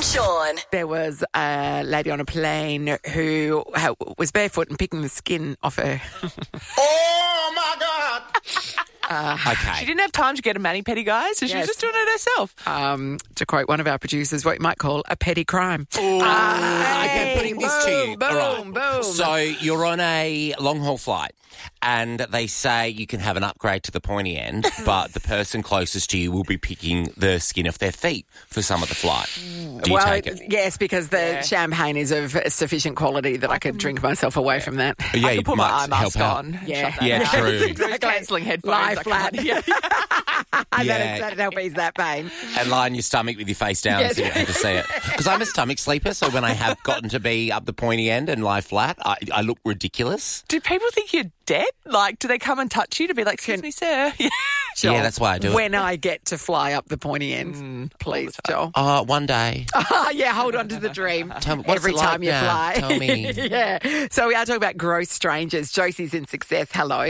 Sean. There was a lady on a plane who was barefoot and picking the skin off her. Oh, my God. Okay. She didn't have time to get a mani-pedi, guys, so she was just doing it herself. To quote one of our producers, what you might call a petty crime. Okay, putting this to you. Boom, All right. boom. So you're on a long-haul flight and they say you can have an upgrade to the pointy end, but the person closest to you will be picking the skin off their feet for some of the flight. Do you take it? Yes, because the champagne is of sufficient quality that I could drink myself away from that. Yeah, I could put my eye mask out. on. Yeah. Shut that Yeah, down. true. Exactly. Cancelling headphones. Lie I flat. can't. Yeah. That'd help ease that pain. And lie on your stomach with your face down Yes. so you don't have to see it. Because I'm a stomach sleeper, so when I have gotten to be up the pointy end and lie flat, I look ridiculous. Do people think you're dead? Like, do they come and touch you to be like, excuse me, sir? Joel, Yeah, that's why I do it. When I get to fly up the pointy end, please, Joel. One day. Yeah, hold on to the dream. Tell me, what's Every it like time you now? fly. Tell me. Yeah. So we are talking about gross strangers. Josie's in Success. Hello.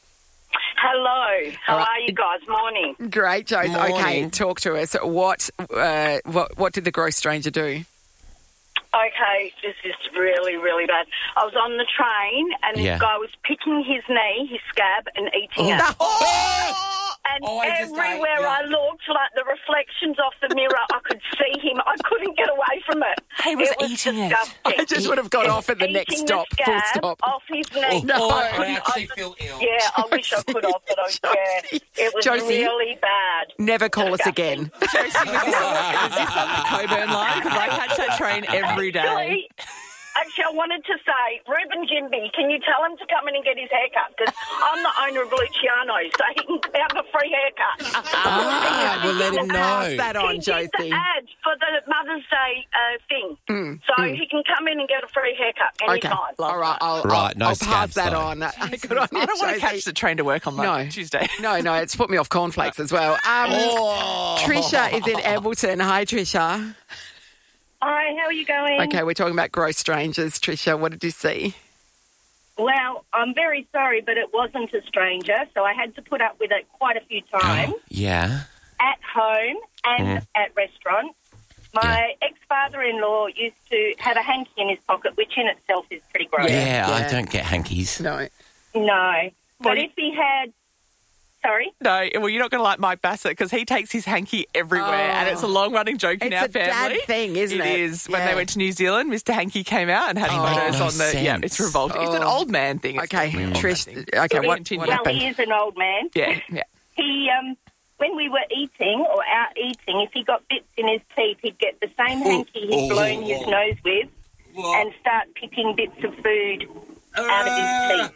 Hello. How All right. are you guys? Morning. Great, Josie. Okay, Morning. talk to us. What did the gross stranger do? Okay, this is really, really bad. I was on the train and Yeah. this guy was picking his knee, his scab, and eating it. And everywhere I looked, like the reflections off the mirror, I could see him. I couldn't get away from it. He was it was eating it. disgusting. I just would have got off at the next Eating stop. the Full scab stop. off his knee. No. I actually feel ill. Yeah, I wish I could have, but it was Josie. really bad. Never call us again. Was this on the Coburn line? Because I catch that train every day. Actually, I wanted to say, Ruben Jimby, can you tell him to come in and get his haircut? Because I'm the owner of Luciano, so he can have a free haircut. We'll let him know. Pass that on, He did Josie. the ad for the Mother's Day thing. So he can come in and get a free haircut Okay. anytime. All right. I'll no I'll pass scabs, that though. on. Good on you, I don't want to Josie. catch the train to work on Tuesday. No, it's put me off cornflakes as well. Trisha is in Ambleton. Hi, Trisha. Hi, how are you going? Okay, we're talking about gross strangers. Trisha, what did you see? Well, I'm very sorry, but it wasn't a stranger, so I had to put up with it quite a few times Yeah. at home and at restaurants. My ex-father-in-law used to have a hanky in his pocket, which in itself is pretty gross. Yeah, I Yeah. don't get hankies. No. No. But Well, if he had... Sorry? No, well, you're not going to like Mike Bassett because he takes his hanky everywhere, and it's a long-running joke in It's our a dad family. thing, isn't it? It is. When Yeah. they went to New Zealand, Mr. Hanky came out and had photos no on the... Yeah, it's sense. revolting. It's an old man thing. It's Okay, definitely an old Trish. man thing. Okay, what Continue. Well, happened? he is an old man. Yeah. He, when we were eating or out eating, if he got bits in his teeth, he'd get the same hanky he'd blown his nose with and start picking bits of food out of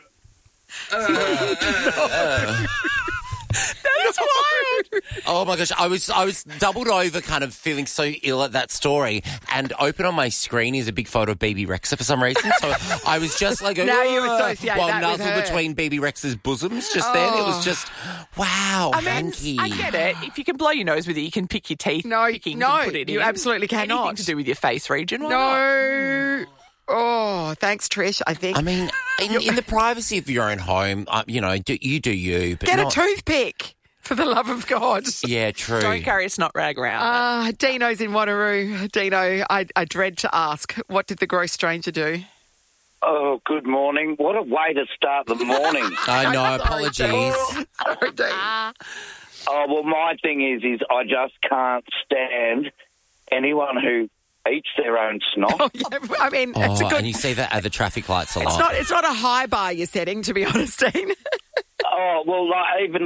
his teeth. That's wild. Oh my gosh, I was doubled over kind of feeling so ill at that story, and open on my screen is a big photo of BB Rexa for some reason, so I was just like, Now you "Ugh," associate while that with nuzzled her. between BB Rexa's bosoms just then. It was just, wow, I mean, hanky. I get it. If you can blow your nose with it, you can pick your teeth. No, pickings no, and put it you in. absolutely cannot. Anything to do with your face region. Why not? No. Oh, thanks, Trish, I think. I mean, in the privacy of your own home, you know, do you, but Get not... a toothpick, for the love of God. Yeah, true. Don't carry a snot rag around. Dino's in Wanneroo. Dino, I dread to ask, what did the gross stranger do? Oh, good morning. What a way to start the morning. I know, apologies. Sorry, Dean. Oh, well, my thing is I just can't stand anyone who eats their own snot. Yeah, I mean, it's a good... And you see that at the traffic lights a lot. It's not a high bar you're setting, to be honest, Dean. Oh, well, like, even